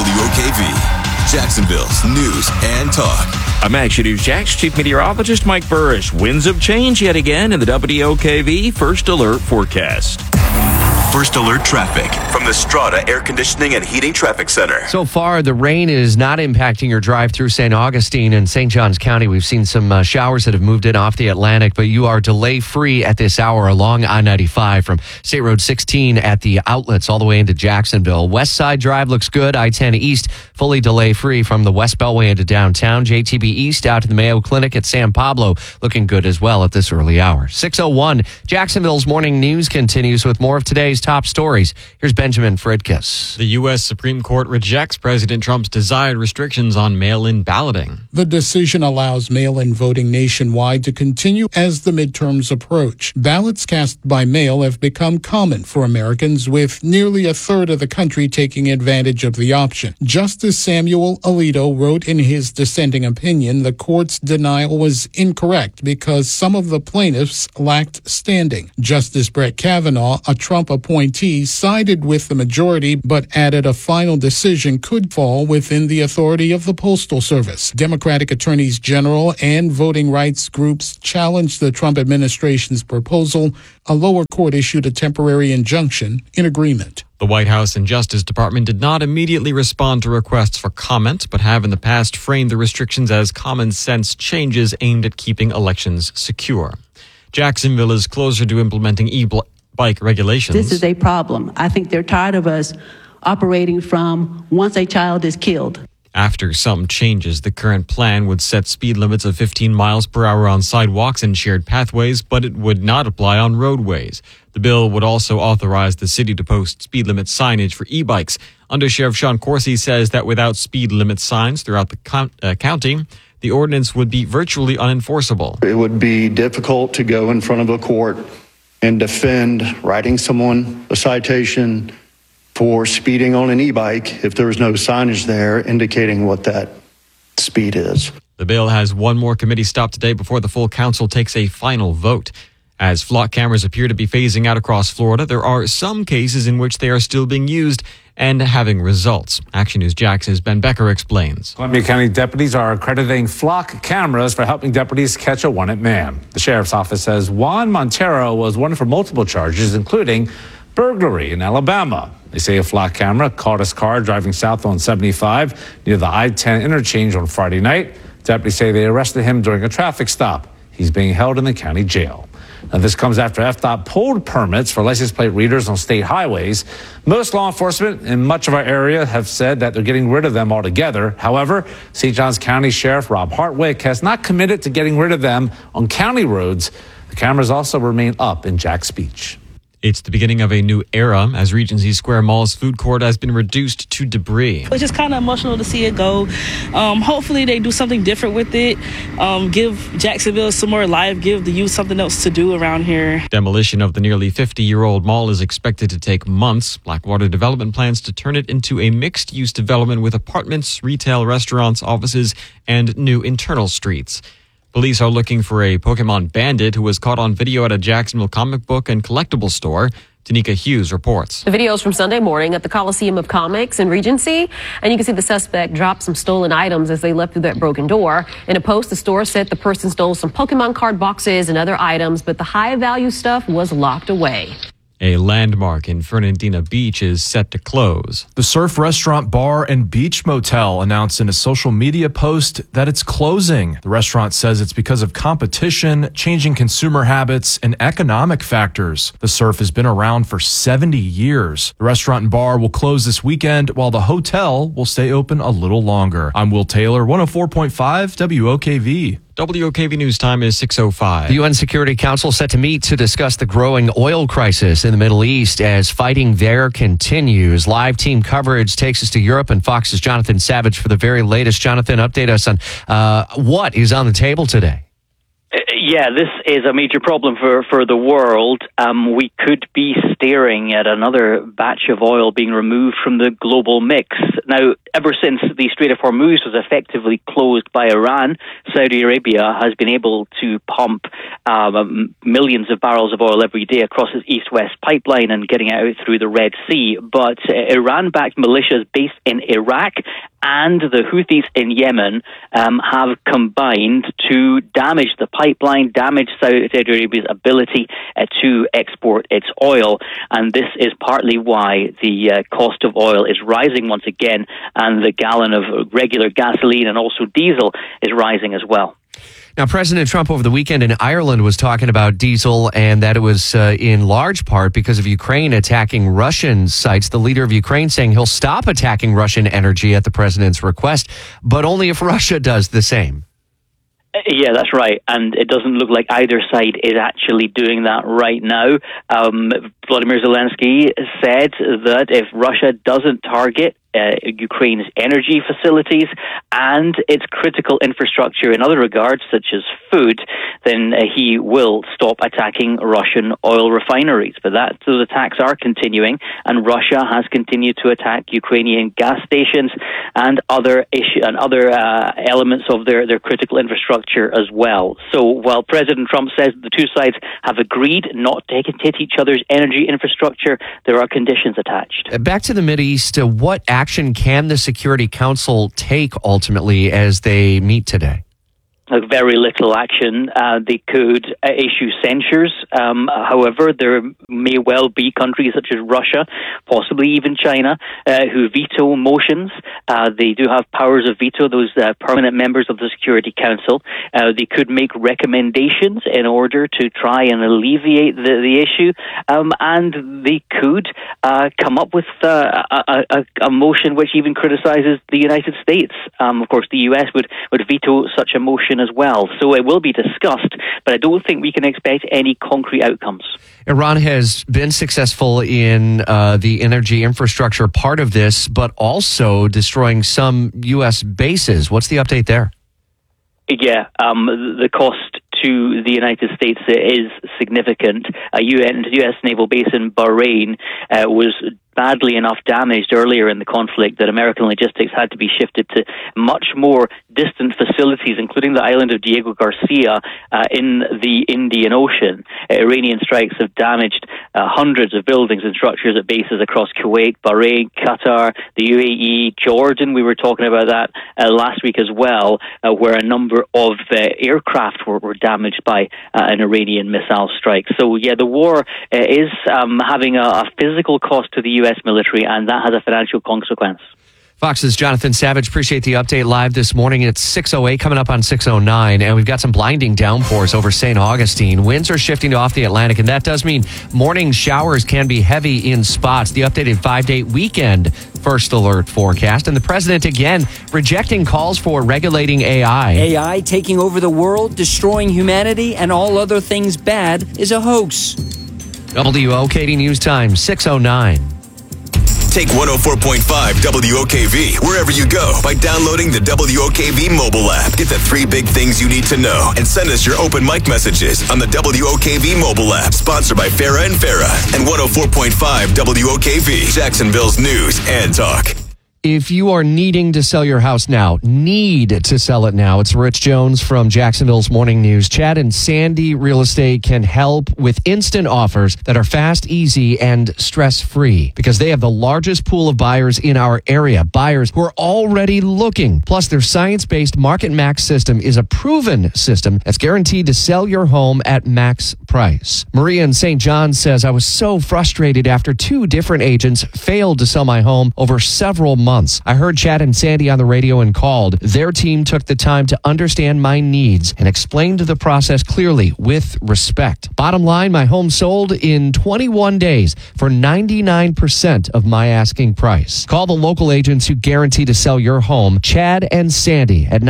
WOKV. Jacksonville's news and talk. I'm Action News Jax Chief Meteorologist Mike Burrish. Winds of change yet again in the WOKV First Alert forecast. First Alert traffic from the Strata Air Conditioning and Heating Traffic Center. So far, the rain is not impacting your drive through St. Augustine and St. Johns County. We've seen some showers that have moved in off the Atlantic, but you are delay free at this hour along I-95 from State Road 16 at the outlets all the way into Jacksonville. West Side Drive looks good. I-10 East fully delay free from the West Beltway into downtown. JTB East out to the Mayo Clinic at San Pablo looking good as well at this early hour. 6:01, Jacksonville's morning news continues with more of today's top stories. Here's Benjamin Fridkes. The U.S. Supreme Court rejects President Trump's desired restrictions on mail-in balloting. The decision allows mail-in voting nationwide to continue as the midterms approach. Ballots cast by mail have become common for Americans, with nearly a third of the country taking advantage of the option. Justice Samuel Alito wrote in his dissenting opinion the court's denial was incorrect because some of the plaintiffs lacked standing. Justice Brett Kavanaugh, a Trump appointee, sided with the majority but added a final decision could fall within the authority of the Postal Service. Democratic attorneys general and voting rights groups challenged the Trump administration's proposal. A lower court issued a temporary injunction in agreement. The White House and Justice Department did not immediately respond to requests for comment, but have in the past framed the restrictions as common sense changes aimed at keeping elections secure. Jacksonville is closer to implementing e-bike regulations. This is a problem. I think they're tired of us operating from once a child is killed. After some changes, the current plan would set speed limits of 15 miles per hour on sidewalks and shared pathways, but it would not apply on roadways. The bill would also authorize the city to post speed limit signage for e-bikes. Undersheriff Sean Corsi says that without speed limit signs throughout the county, the ordinance would be virtually unenforceable. It would be difficult to go in front of a court and defend writing someone a citation for speeding on an e-bike if there was no signage there indicating what that speed is. The bill has one more committee stop today before the full council takes a final vote. As flock cameras appear to be phasing out across Florida, there are some cases in which they are still being used and having results. Action News Jax's Ben Becker explains. Columbia County deputies are accrediting flock cameras for helping deputies catch a wanted man. The sheriff's office says Juan Montero was wanted for multiple charges, including burglary in Alabama. They say a flock camera caught his car driving south on 75 near the I-10 interchange on Friday night. Deputies say they arrested him during a traffic stop. He's being held in the county jail. Now, this comes after FDOT pulled permits for license plate readers on state highways. Most law enforcement in much of our area have said that they're getting rid of them altogether. However, St. Johns County Sheriff Rob Hartwick has not committed to getting rid of them on county roads. The cameras also remain up in Jack's Beach. It's the beginning of a new era as Regency Square Mall's food court has been reduced to debris. It's just kind of emotional to see it go. Hopefully they do something different with it. Give Jacksonville some more life, give the youth something else to do around here. Demolition of the nearly 50-year-old mall is expected to take months. Blackwater Development plans to turn it into a mixed-use development with apartments, retail, restaurants, offices, and new internal streets. Police are looking for a Pokemon bandit who was caught on video at a Jacksonville comic book and collectible store. Tanika Hughes reports. The video is from Sunday morning at the Coliseum of Comics in Regency, and you can see the suspect drop some stolen items as they left through that broken door. In a post, the store said the person stole some Pokemon card boxes and other items, but the high-value stuff was locked away. A landmark in Fernandina Beach is set to close. The Surf Restaurant, Bar, and Beach Motel announced in a social media post that it's closing. The restaurant says it's because of competition, changing consumer habits, and economic factors. The Surf has been around for 70 years. The restaurant and bar will close this weekend, while the hotel will stay open a little longer. I'm Will Taylor, 104.5 WOKV. WOKV News Time is 6:05. The UN Security Council set to meet to discuss the growing oil crisis in the Middle East as fighting there continues. Live team coverage takes us to Europe, and Fox's Jonathan Savage for the very latest. Jonathan, update us on what is on the table today. Yeah, this is a major problem for the world. We could be staring at another batch of oil being removed from the global mix. Now, ever since the Strait of Hormuz was effectively closed by Iran, Saudi Arabia has been able to pump millions of barrels of oil every day across its east-west pipeline and getting it out through the Red Sea. But Iran-backed militias based in Iraq and the Houthis in Yemen have combined to damage the pipeline, damage Saudi Arabia's ability to export its oil. And this is partly why the cost of oil is rising once again, and the gallon of regular gasoline and also diesel is rising as well. Now, President Trump over the weekend in Ireland was talking about diesel and that it was in large part because of Ukraine attacking Russian sites. The leader of Ukraine saying he'll stop attacking Russian energy at the president's request, but only if Russia does the same. Yeah, that's right. And it doesn't look like either side is actually doing that right now. Volodymyr Zelensky said that if Russia doesn't target Ukraine's energy facilities and its critical infrastructure in other regards, such as food, then he will stop attacking Russian oil refineries. But those attacks are continuing, and Russia has continued to attack Ukrainian gas stations and other elements of their critical infrastructure as well. So while President Trump says the two sides have agreed not to hit each other's energy infrastructure, there are conditions attached. Back to the Mideast, what action can the Security Council take ultimately as they meet today? Very little action. They could issue censures. However, there may well be countries such as Russia, possibly even China, who veto motions. They do have powers of veto, those permanent members of the Security Council. They could make recommendations in order to try and alleviate the issue. And they could come up with a motion which even criticizes the United States. Of course, the U.S. would veto such a motion as well. So it will be discussed, but I don't think we can expect any concrete outcomes. Iran has been successful in the energy infrastructure part of this, but also destroying some U.S. bases. What's the update there? Yeah, the cost to the United States is significant. A U.S. naval base in Bahrain was badly enough damaged earlier in the conflict that American logistics had to be shifted to much more distant facilities, including the island of Diego Garcia in the Indian Ocean. Iranian strikes have damaged hundreds of buildings and structures at bases across Kuwait, Bahrain, Qatar, the UAE, Jordan. We were talking about that last week as well, where a number of aircraft were damaged by an Iranian missile strike. So, yeah, the war is having a physical cost to the U.S. military, and that has a financial consequence. Fox's Jonathan Savage, appreciate the update live this morning. It's 6:08 coming up on 6:09, and we've got some blinding downpours over St. Augustine. Winds are shifting off the Atlantic, and that does mean morning showers can be heavy in spots. The updated 5-day weekend first alert forecast, and the president again rejecting calls for regulating AI. AI taking over the world, destroying humanity, and all other things bad is a hoax. WOKV News Time, 6:09. Take 104.5 WOKV wherever you go by downloading the WOKV mobile app. Get the 3 big things you need to know and send us your open mic messages on the WOKV mobile app. Sponsored by Farah and Farah and 104.5 WOKV, Jacksonville's news and talk. If you are needing to sell your house now, need to sell it now, it's Rich Jones from Jacksonville's Morning News. Chad and Sandy Real Estate can help with instant offers that are fast, easy, and stress-free because they have the largest pool of buyers in our area, buyers who are already looking. Plus, their science-based Market Max system is a proven system that's guaranteed to sell your home at max price. Maria in St. John says, I was so frustrated after 2 different agents failed to sell my home over several months. I heard Chad and Sandy on the radio and called. Their team took the time to understand my needs and explained the process clearly with respect. Bottom line, my home sold in 21 days for 99% of my asking price. Call the local agents who guarantee to sell your home. Chad and Sandy at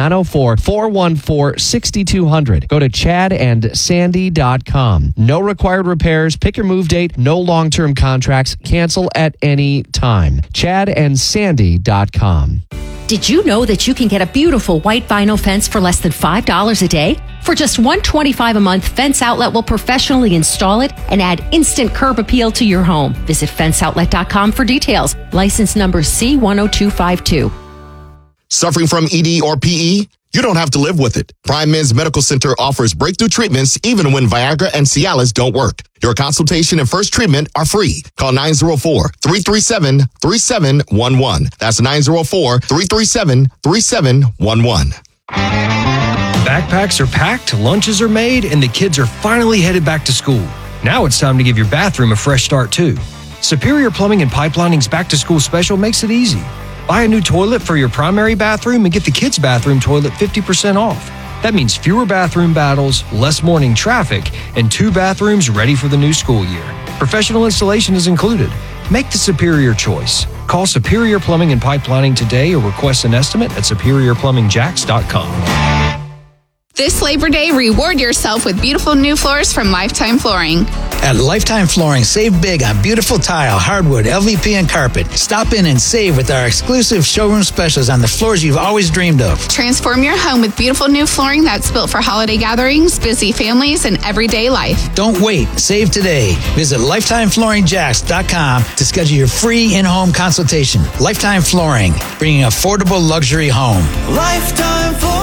904-414-6200. Go to chadandsandy.com. No required repairs. Pick your move date. No long-term contracts. Cancel at any time. Chad and Sandy.com. Did you know that you can get a beautiful white vinyl fence for less than $5 a day? For just $125 a month, Fence Outlet will professionally install it and add instant curb appeal to your home. Visit fenceoutlet.com for details. License number C10252. Suffering from ED or PE? You don't have to live with it. Prime Men's Medical Center offers breakthrough treatments even when Viagra and Cialis don't work. Your consultation and first treatment are free. Call 904-337-3711. That's 904-337-3711. Backpacks are packed, lunches are made, and the kids are finally headed back to school. Now it's time to give your bathroom a fresh start, too. Superior Plumbing and Pipelining's Back to School special makes it easy. Buy a new toilet for your primary bathroom and get the kids' bathroom toilet 50% off. That means fewer bathroom battles, less morning traffic, and 2 bathrooms ready for the new school year. Professional installation is included. Make the superior choice. Call Superior Plumbing and Pipelining today or request an estimate at superiorplumbingjacks.com. This Labor Day, reward yourself with beautiful new floors from Lifetime Flooring. At Lifetime Flooring, save big on beautiful tile, hardwood, LVP, and carpet. Stop in and save with our exclusive showroom specials on the floors you've always dreamed of. Transform your home with beautiful new flooring that's built for holiday gatherings, busy families, and everyday life. Don't wait. Save today. Visit LifetimeFlooringJacks.com to schedule your free in-home consultation. Lifetime Flooring, bringing affordable luxury home. Lifetime Flooring.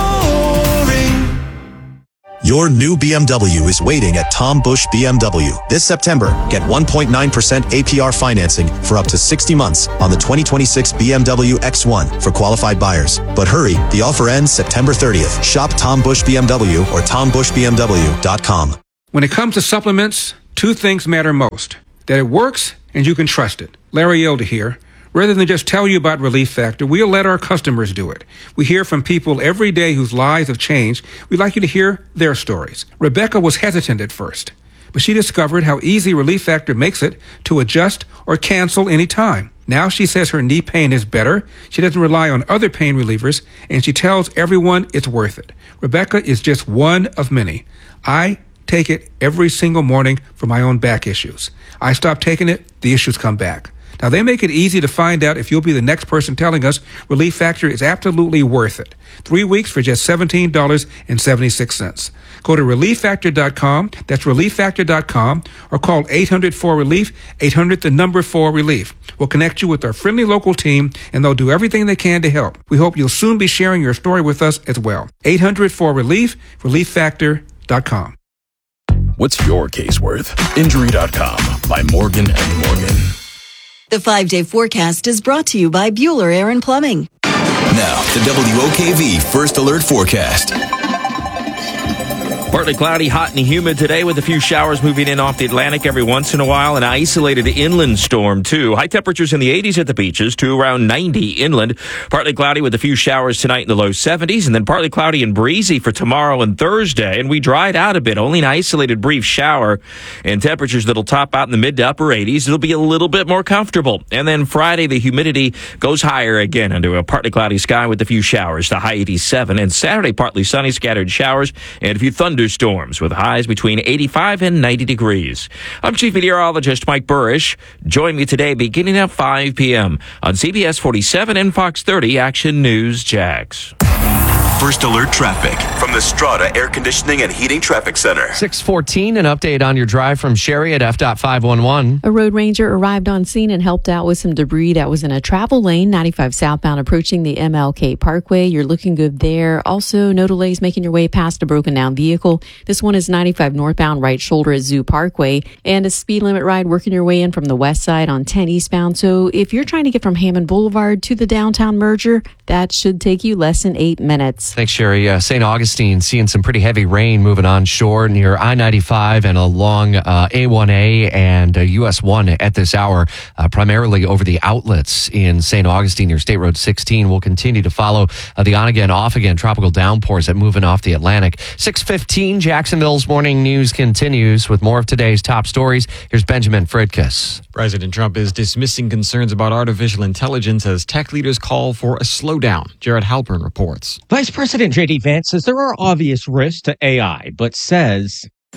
Your new BMW is waiting at Tom Busch BMW. This September, get 1.9% APR financing for up to 60 months on the 2026 BMW X1 for qualified buyers. But hurry, the offer ends September 30th. Shop Tom Busch BMW or TomBuschBMW.com. When it comes to supplements, 2 things matter most. That it works and you can trust it. Larry Elder here. Rather than just tell you about Relief Factor, we'll let our customers do it. We hear from people every day whose lives have changed. We'd like you to hear their stories. Rebecca was hesitant at first, but she discovered how easy Relief Factor makes it to adjust or cancel any time. Now she says her knee pain is better, she doesn't rely on other pain relievers, and she tells everyone it's worth it. Rebecca is just one of many. I take it every single morning for my own back issues. I stop taking it, the issues come back. Now, they make it easy to find out if you'll be the next person telling us Relief Factor is absolutely worth it. 3 weeks for just $17.76. Go to ReliefFactor.com, that's ReliefFactor.com, or call 800-4RELIEF, 800-4RELIEF. We'll connect you with our friendly local team, and they'll do everything they can to help. We hope you'll soon be sharing your story with us as well. 800-4RELIEF, ReliefFactor.com. What's your case worth? Injury.com by Morgan & Morgan. The 5-day forecast is brought to you by Bueller Air and Plumbing. Now, the WOKV First Alert Forecast. Partly cloudy, hot and humid today with a few showers moving in off the Atlantic every once in a while. An isolated inland storm, too. High temperatures in the 80s at the beaches to around 90 inland. Partly cloudy with a few showers tonight in the low 70s, and then partly cloudy and breezy for tomorrow and Thursday. And we dried out a bit, only an isolated brief shower, and temperatures that'll top out in the mid to upper 80s. It'll be a little bit more comfortable. And then Friday, the humidity goes higher again into a partly cloudy sky with a few showers to high 87. And Saturday, partly sunny, scattered showers, and a few thunderstorms with highs between 85 and 90 degrees. I'm Chief Meteorologist Mike Burrish. Join me today beginning at 5 p.m. on CBS 47 and Fox 30 Action News Jax. First Alert traffic from the Strata Air Conditioning and Heating Traffic Center. 6:14, an update on your drive from Sherry at FDOT 511. A road ranger arrived on scene and helped out with some debris that was in a travel lane, 95 southbound approaching the MLK Parkway. You're looking good there. Also, no delays making your way past a broken down vehicle. This one is 95 northbound, right shoulder at Zoo Parkway. And a speed limit ride working your way in from the west side on 10 eastbound. So if you're trying to get from Hammond Boulevard to the downtown merger, that should take you less than 8 minutes. Thanks, Sherry. St. Augustine seeing some pretty heavy rain moving on shore near I-95 and along A1A and US 1 at this hour, primarily over the outlets in St. Augustine near State Road 16. We'll continue to follow the on-again, off-again tropical downpours that moving off the Atlantic. 6:15, Jacksonville's morning news continues with more of today's top stories. Here's Benjamin Fridkiss. President Trump is dismissing concerns about artificial intelligence as tech leaders call for a slowdown. Jared Halpern reports. Vice President J.D. Vance says there are obvious risks to AI, but says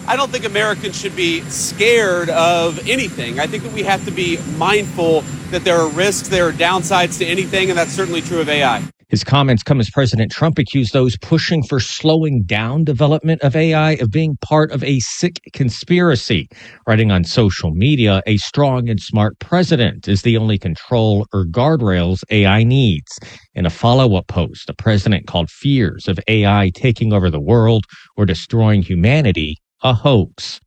I don't think Americans should be scared of anything. I think that we have to be mindful that there are risks, there are downsides to anything, and that's certainly true of AI. His comments come as President Trump accused those pushing for slowing down development of AI of being part of a sick conspiracy. Writing on social media, a strong and smart president is the only control or guardrails AI needs. In a follow-up post, the president called fears of AI taking over the world or destroying humanity a hoax.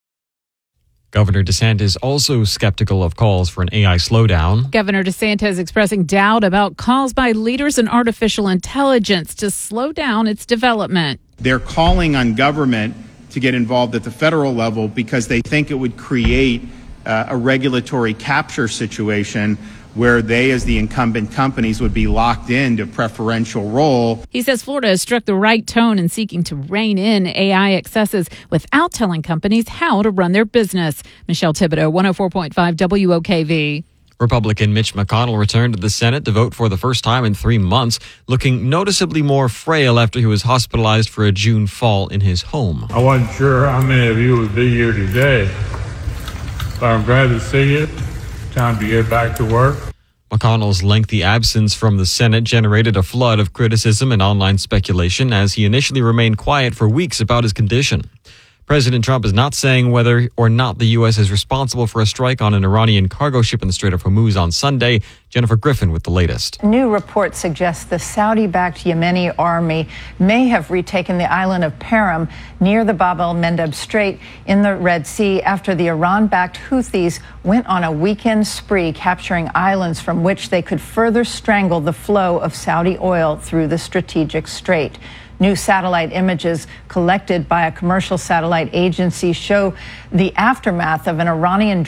Governor DeSantis also skeptical of calls for an AI slowdown. Governor DeSantis expressing doubt about calls by leaders in artificial intelligence to slow down its development. They're calling on government to get involved at the federal level because they think it would create a regulatory capture situation where they, as the incumbent companies, would be locked into a preferential role. He says Florida has struck the right tone in seeking to rein in AI excesses without telling companies how to run their business. Michelle Thibodeau, 104.5 WOKV. Republican Mitch McConnell returned to the Senate to vote for the first time in 3 months, looking noticeably more frail after he was hospitalized for a June fall in his home. I wasn't sure how many of you would be here today, but I'm glad to see you. Time to get back to work. McConnell's lengthy absence from the Senate generated a flood of criticism and online speculation as he initially remained quiet for weeks about his condition. President Trump is not saying whether or not the U.S. is responsible for a strike on an Iranian cargo ship in the Strait of Hormuz on Sunday. Jennifer Griffin with the latest. New reports suggest the Saudi-backed Yemeni army may have retaken the island of Param near the Bab el-Mandeb Strait in the Red Sea after the Iran-backed Houthis went on a weekend spree capturing islands from which they could further strangle the flow of Saudi oil through the strategic strait. New satellite images collected by a commercial satellite agency show the aftermath of an Iranian